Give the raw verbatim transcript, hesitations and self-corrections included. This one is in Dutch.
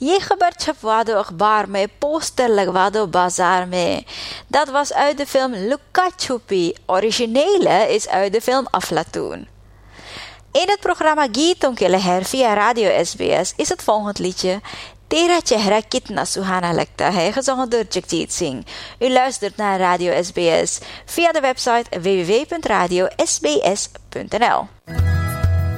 ये खबर छपवा दो अखबार में, पोस्टर लगवा दो बाजार में. Dat was uit de film Luka Chupi. Originele is uit de film Aflatoon. In het programma Geeton ke Leher via Radio S B S is het volgende liedje Tera Chehra Kitna Suhana Lagta Hai, gezongen door Jagjit Singh. U luistert naar Radio S B S via de website w w w punt radio s b s punt n l.